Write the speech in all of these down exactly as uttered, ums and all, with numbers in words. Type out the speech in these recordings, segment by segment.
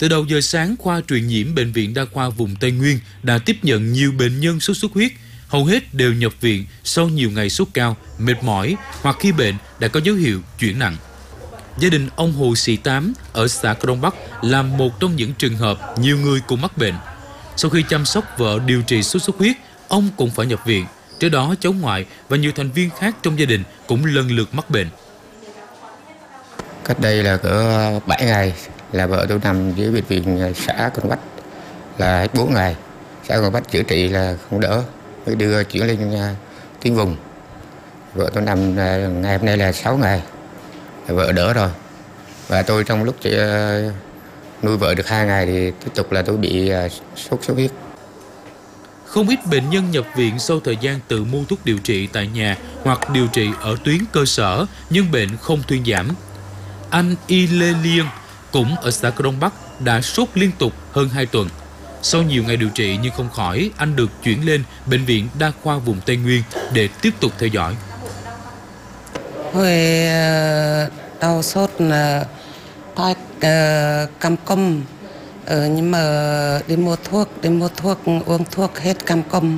Từ đầu giờ sáng, khoa truyền nhiễm Bệnh viện Đa khoa vùng Tây Nguyên đã tiếp nhận nhiều bệnh nhân sốt xuất huyết. Hầu hết đều nhập viện sau nhiều ngày sốt cao, mệt mỏi hoặc khi bệnh đã có dấu hiệu chuyển nặng. Gia đình ông Hồ Sĩ Tám ở xã Crong Bắc là một trong những trường hợp nhiều người cùng mắc bệnh. Sau khi chăm sóc vợ điều trị sốt xuất huyết, ông cũng phải nhập viện. Trước đó, cháu ngoại và nhiều thành viên khác trong gia đình cũng lần lượt mắc bệnh. Cách đây là cỡ bảy ngày là vợ tôi nằm dưới bệnh viện xã Crong Bắc là hết bốn ngày. Xã Crong Bắc chữa trị là không đỡ, mới đưa chuyển lên tuyến vùng. Vợ tôi nằm ngày hôm nay là sáu ngày, vợ đỡ rồi. Và tôi trong lúc nuôi vợ được hai ngày thì tiếp tục là tôi bị sốt xuất huyết. Không ít bệnh nhân nhập viện sau thời gian tự mua thuốc điều trị tại nhà hoặc điều trị ở tuyến cơ sở nhưng bệnh không thuyên giảm. Anh Y Lê Liên cũng ở xã Crong Bắc đã sốt liên tục hơn hai tuần. Sau nhiều ngày điều trị nhưng không khỏi, anh được chuyển lên Bệnh viện Đa khoa vùng Tây Nguyên để tiếp tục theo dõi. Hồi đau sốt là tai căm câm, ừ, nhưng mà đi mua thuốc, đi mua thuốc uống thuốc hết căm câm,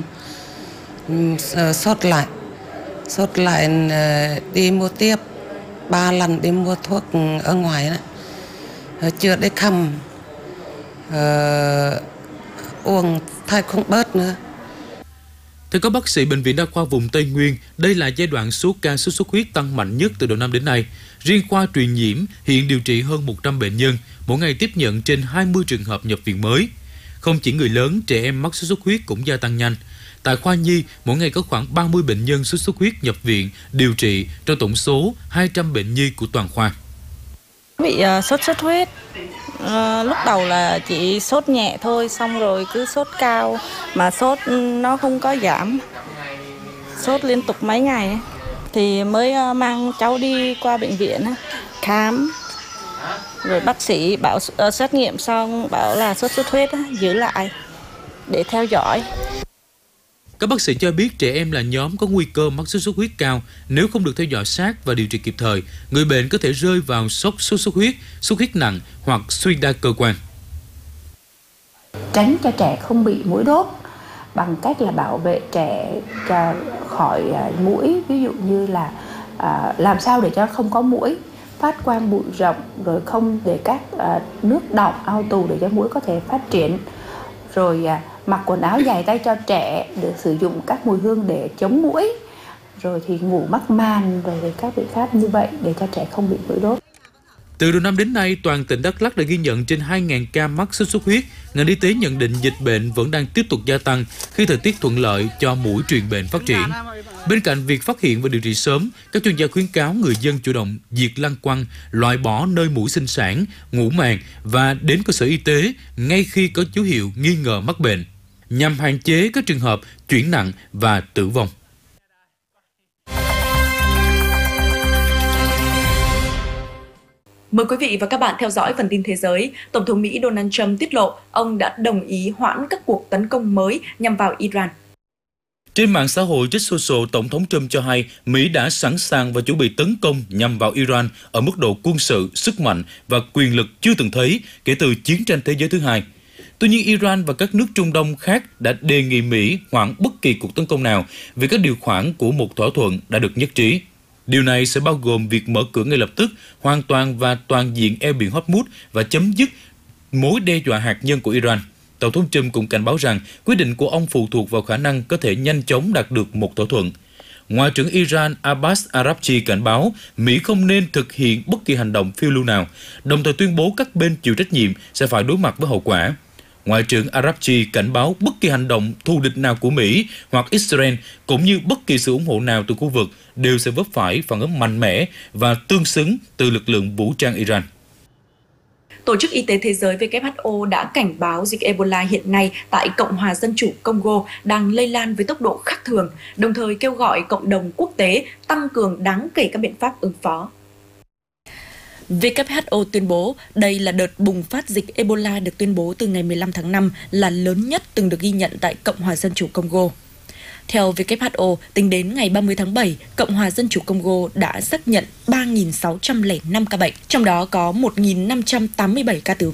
sốt lại, sốt lại đi mua tiếp, ba lần đi mua thuốc ở ngoài đó, chưa đến khăm, uh, uống thay không bớt nữa. Theo các bác sĩ Bệnh viện Đa khoa vùng Tây Nguyên, đây là giai đoạn số ca sốt xuất huyết tăng mạnh nhất từ đầu năm đến nay. Riêng khoa truyền nhiễm hiện điều trị hơn một trăm bệnh nhân, mỗi ngày tiếp nhận trên hai mươi trường hợp nhập viện mới. Không chỉ người lớn, trẻ em mắc sốt xuất huyết cũng gia tăng nhanh. Tại khoa nhi, mỗi ngày có khoảng ba mươi bệnh nhân sốt xuất huyết nhập viện điều trị trong tổng số hai trăm bệnh nhi của toàn khoa. Bị uh, sốt xuất huyết, uh, lúc đầu là chỉ sốt nhẹ thôi, xong rồi cứ sốt cao mà sốt nó không có giảm, sốt liên tục mấy ngày thì mới uh, mang cháu đi qua bệnh viện uh, khám, rồi bác sĩ bảo uh, xét nghiệm xong bảo là sốt xuất huyết uh, giữ lại để theo dõi. Các bác sĩ cho biết trẻ em là nhóm có nguy cơ mắc sốt xuất huyết cao. Nếu không được theo dõi sát và điều trị kịp thời, người bệnh có thể rơi vào sốc sốt xuất huyết, xuất huyết nặng hoặc suy đa cơ quan. Tránh cho trẻ không bị muỗi đốt bằng cách là bảo vệ trẻ khỏi muỗi, ví dụ như là à, làm sao để cho không có muỗi phát quang bụi rộng, rồi không để các à, nước đọng ao tù để cho muỗi có thể phát triển, rồi à, mặc quần áo dày tay cho trẻ, để sử dụng các mùi hương để chống muỗi, rồi thì ngủ mắc màn, rồi các biện pháp như vậy để cho trẻ không bị muỗi đốt. Từ đầu năm đến nay, toàn tỉnh Đắk Lắk đã ghi nhận trên hai nghìn ca mắc sốt xuất huyết. Ngành y tế nhận định dịch bệnh vẫn đang tiếp tục gia tăng khi thời tiết thuận lợi cho muỗi truyền bệnh phát triển. Bên cạnh việc phát hiện và điều trị sớm, các chuyên gia khuyến cáo người dân chủ động diệt lăng quăng, loại bỏ nơi muỗi sinh sản, ngủ màn và đến cơ sở y tế ngay khi có dấu hiệu nghi ngờ mắc bệnh, nhằm hạn chế các trường hợp chuyển nặng và tử vong. Mời quý vị và các bạn theo dõi phần tin thế giới. Tổng thống Mỹ Donald Trump tiết lộ ông đã đồng ý hoãn các cuộc tấn công mới nhằm vào Iran. Trên mạng xã hội Truth Social, Tổng thống Trump cho hay Mỹ đã sẵn sàng và chuẩn bị tấn công nhằm vào Iran ở mức độ quân sự, sức mạnh và quyền lực chưa từng thấy kể từ chiến tranh thế giới thứ hai. Tuy nhiên, Iran và các nước Trung Đông khác đã đề nghị Mỹ hoãn bất kỳ cuộc tấn công nào vì các điều khoản của một thỏa thuận đã được nhất trí. Điều này sẽ bao gồm việc mở cửa ngay lập tức, hoàn toàn và toàn diện eo biển Hormuz và chấm dứt mối đe dọa hạt nhân của Iran. Tổng thống Trump cũng cảnh báo rằng quyết định của ông phụ thuộc vào khả năng có thể nhanh chóng đạt được một thỏa thuận. Ngoại trưởng Iran Abbas Araghchi cảnh báo Mỹ không nên thực hiện bất kỳ hành động phiêu lưu nào, đồng thời tuyên bố các bên chịu trách nhiệm sẽ phải đối mặt với hậu quả. Ngoại trưởng Araghchi cảnh báo bất kỳ hành động thù địch nào của Mỹ hoặc Israel cũng như bất kỳ sự ủng hộ nào từ khu vực đều sẽ vấp phải phản ứng mạnh mẽ và tương xứng từ lực lượng vũ trang Iran. Tổ chức Y tế Thế giới W H O đã cảnh báo dịch Ebola hiện nay tại Cộng hòa Dân chủ Congo đang lây lan với tốc độ khác thường, đồng thời kêu gọi cộng đồng quốc tế tăng cường đáng kể các biện pháp ứng phó. W H O tuyên bố đây là đợt bùng phát dịch Ebola được tuyên bố từ ngày mười lăm tháng năm là lớn nhất từng được ghi nhận tại Cộng hòa Dân chủ Congo. Theo W H O, tính đến ngày ba mươi tháng bảy, Cộng hòa Dân chủ Congo đã xác nhận ba nghìn sáu trăm lẻ năm ca bệnh, trong đó có một nghìn năm trăm tám mươi bảy ca tử